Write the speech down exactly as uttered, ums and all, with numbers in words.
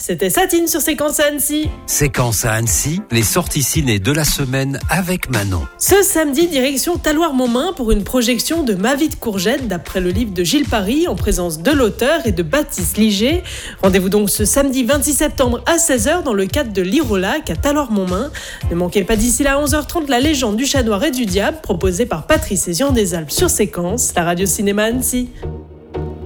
C'était Satine sur Séquence à Annecy. Séquence à Annecy, les sorties ciné de la semaine avec Manon. Ce samedi, direction Talloires-Montmain pour une projection de Ma vie de courgette d'après le livre de Gilles Paris en présence de l'auteur et de Baptiste Liger. Rendez-vous donc ce samedi vingt-six septembre à seize heures dans le cadre de l'Ire au lac à Talloires-Montmain. Ne manquez pas d'ici là à onze heures trente la légende du chat noir et du diable proposée par Patrice Ezian des Alpes sur Séquence, la radio cinéma Annecy.